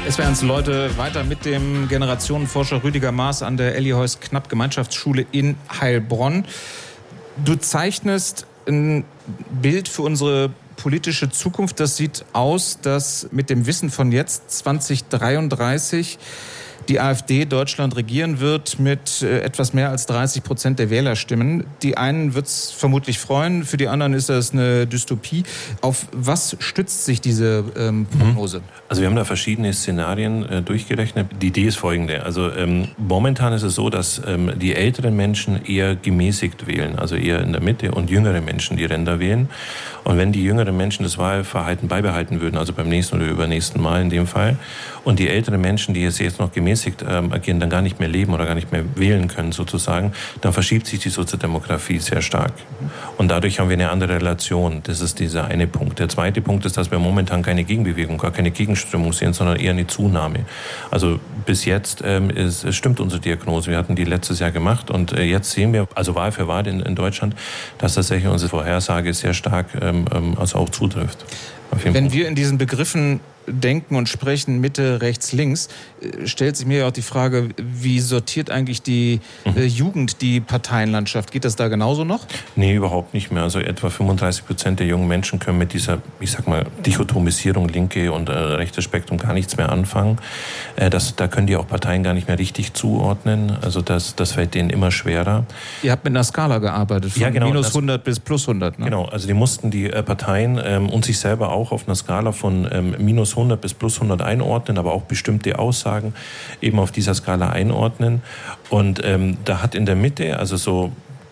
Es werden Leute weiter mit dem Generationenforscher Rüdiger Maaß an der Elly Heuss-Knapp Gemeinschaftsschule in Heilbronn. Du zeichnest ein Bild für unsere politische Zukunft. Das sieht aus, dass mit dem Wissen von jetzt 2033 die AfD Deutschland regieren wird mit etwas mehr als 30% der Wählerstimmen. Die einen wird es vermutlich freuen, für die anderen ist das eine Dystopie. Auf was stützt sich diese Prognose? Also wir haben da verschiedene Szenarien durchgerechnet. Die Idee ist folgende. Also momentan ist es so, dass die älteren Menschen eher gemäßigt wählen, also eher in der Mitte, und jüngere Menschen die Ränder wählen. Und wenn die jüngeren Menschen das Wahlverhalten beibehalten würden, also beim nächsten oder übernächsten Mal in dem Fall, und die älteren Menschen, die jetzt noch gemäßigt agieren, dann gar nicht mehr leben oder gar nicht mehr wählen können sozusagen, dann verschiebt sich die Soziodemografie sehr stark. Und dadurch haben wir eine andere Relation. Das ist dieser eine Punkt. Der zweite Punkt ist, dass wir momentan keine Gegenbewegung, gar keine Gegenströmung sehen, sondern eher eine Zunahme. Also bis jetzt es stimmt unsere Diagnose. Wir hatten die letztes Jahr gemacht und jetzt sehen wir, also Wahl für Wahl in Deutschland, dass tatsächlich unsere Vorhersage sehr stark also auch zutrifft. Wenn wir in diesen Begriffen denken und sprechen, Mitte, rechts, links, stellt sich mir ja auch die Frage, wie sortiert eigentlich die Jugend die Parteienlandschaft? Geht das da genauso noch? Nee, überhaupt nicht mehr. Also etwa 35% der jungen Menschen können mit dieser, ich sag mal, Dichotomisierung linke und rechte Spektrum gar nichts mehr anfangen. Da können die auch Parteien gar nicht mehr richtig zuordnen. Also das fällt denen immer schwerer. Ihr habt mit einer Skala gearbeitet, von minus 100 bis plus 100. Ne? Genau, also die mussten die Parteien und sich selber auch auf einer Skala von minus 100 bis plus 100 einordnen, aber auch bestimmte Aussagen eben auf dieser Skala einordnen. Und da hat in der Mitte, also so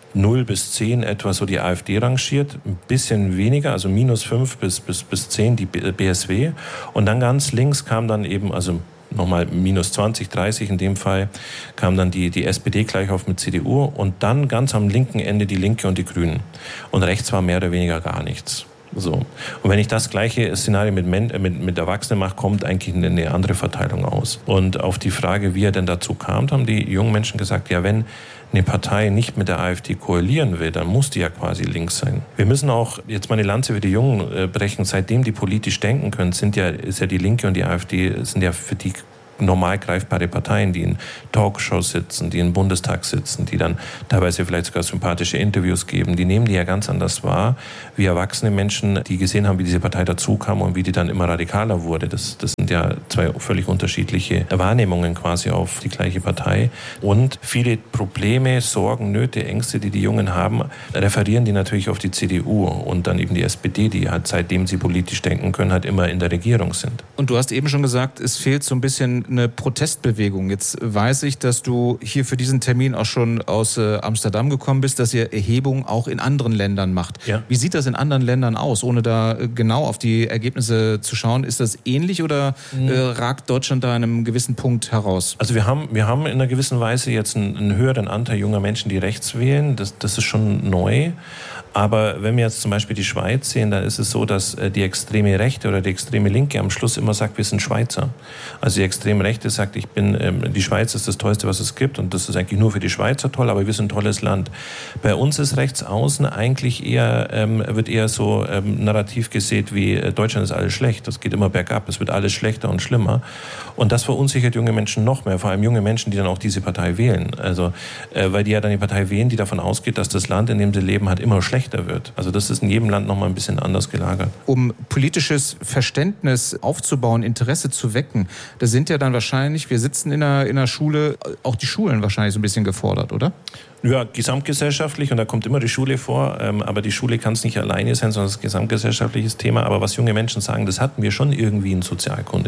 0 bis 10 etwa so die AfD rangiert, ein bisschen weniger, also minus 5 bis 10 die BSW. Und dann ganz links kam dann eben, also nochmal minus 20, 30 in dem Fall, kam dann die SPD gleich auf mit CDU und dann ganz am linken Ende die Linke und die Grünen. Und rechts war mehr oder weniger gar nichts. So. Und wenn ich das gleiche Szenario mit Erwachsenen mache, kommt eigentlich eine andere Verteilung aus. Und auf die Frage, wie er denn dazu kam, haben die jungen Menschen gesagt, ja, wenn eine Partei nicht mit der AfD koalieren will, dann muss die ja quasi links sein. Wir müssen auch jetzt mal eine Lanze für die Jungen brechen. Seitdem die politisch denken können, ist ja die Linke und die AfD sind ja für die normal greifbare Parteien, die in Talkshows sitzen, die im Bundestag sitzen, die dann teilweise vielleicht sogar sympathische Interviews geben, die nehmen die ja ganz anders wahr, wie erwachsene Menschen, die gesehen haben, wie diese Partei dazu kam und wie die dann immer radikaler wurde. Das sind ja zwei völlig unterschiedliche Wahrnehmungen quasi auf die gleiche Partei. Und viele Probleme, Sorgen, Nöte, Ängste, die Jungen haben, referieren die natürlich auf die CDU und dann eben die SPD, die halt seitdem sie politisch denken können, halt immer in der Regierung sind. Und du hast eben schon gesagt, es fehlt so ein bisschen eine Protestbewegung. Jetzt weiß ich, dass du hier für diesen Termin auch schon aus Amsterdam gekommen bist, dass ihr Erhebungen auch in anderen Ländern macht. Ja. Wie sieht das in anderen Ländern aus, ohne da genau auf die Ergebnisse zu schauen? Ist das ähnlich oder ragt Deutschland da an einem gewissen Punkt heraus? Also wir haben in einer gewissen Weise jetzt einen höheren Anteil junger Menschen, die rechts wählen. Das ist schon neu. Aber wenn wir jetzt zum Beispiel die Schweiz sehen, dann ist es so, dass die extreme Rechte oder die extreme Linke am Schluss immer sagt, wir sind Schweizer. Also die extreme Rechte sagt, die Schweiz ist das Tollste, was es gibt und das ist eigentlich nur für die Schweizer toll, aber wir sind ein tolles Land. Bei uns ist rechts außen eigentlich wird eher so narrativ gesehen wie Deutschland ist alles schlecht, das geht immer bergab, es wird alles schlechter und schlimmer. Und das verunsichert junge Menschen noch mehr, vor allem junge Menschen, die dann auch diese Partei wählen. Also, weil die ja dann die Partei wählen, die davon ausgeht, dass das Land, in dem sie leben, halt immer schlechter wird. Also das ist in jedem Land noch mal ein bisschen anders gelagert. Um politisches Verständnis aufzubauen, Interesse zu wecken, da sind ja dann wahrscheinlich, wir sitzen in einer Schule, auch die Schulen wahrscheinlich so ein bisschen gefordert, oder? Ja, gesamtgesellschaftlich und da kommt immer die Schule vor, aber die Schule kann es nicht alleine sein, sondern es ist ein gesamtgesellschaftliches Thema. Aber was junge Menschen sagen, das hatten wir schon irgendwie in Sozialkunde.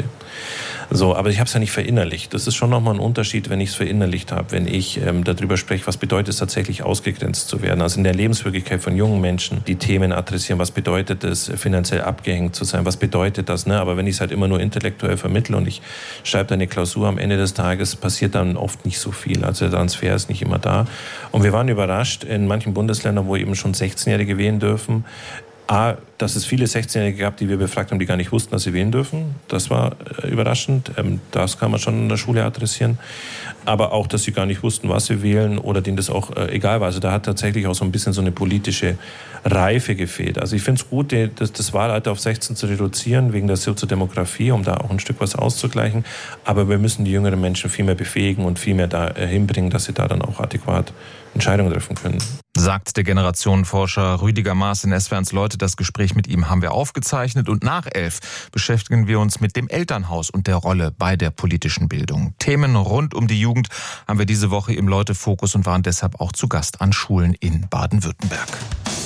So, aber ich habe es ja nicht verinnerlicht. Das ist schon nochmal ein Unterschied, wenn ich es verinnerlicht habe, wenn ich darüber spreche, was bedeutet es tatsächlich ausgegrenzt zu werden. Also in der Lebenswirklichkeit von jungen Menschen die Themen adressieren, was bedeutet es, finanziell abgehängt zu sein, was bedeutet das, ne? Aber wenn ich es halt immer nur intellektuell vermittle und ich schreibe eine Klausur am Ende des Tages, passiert dann oft nicht so viel. Also der Transfer ist nicht immer da. Und wir waren überrascht, in manchen Bundesländern, wo eben schon 16-Jährige wählen dürfen, dass es viele 16-Jährige gab, die wir befragt haben, die gar nicht wussten, dass sie wählen dürfen. Das war überraschend. Das kann man schon in der Schule adressieren. Aber auch, dass sie gar nicht wussten, was sie wählen oder denen das auch egal war. Also da hat tatsächlich auch so ein bisschen so eine politische Reife gefehlt. Also ich finde es gut, das Wahlalter auf 16 zu reduzieren, wegen der Soziodemografie, um da auch ein Stück was auszugleichen. Aber wir müssen die jüngeren Menschen viel mehr befähigen und viel mehr da hinbringen, dass sie da dann auch adäquat Entscheidungen treffen können. Sagt der Generationenforscher Rüdiger Maaß in SWR1 Leute. Das Gespräch mit ihm haben wir aufgezeichnet. Und nach 11 beschäftigen wir uns mit dem Elternhaus und der Rolle bei der politischen Bildung. Themen rund um die Jugend haben wir diese Woche im Leute-Fokus und waren deshalb auch zu Gast an Schulen in Baden-Württemberg.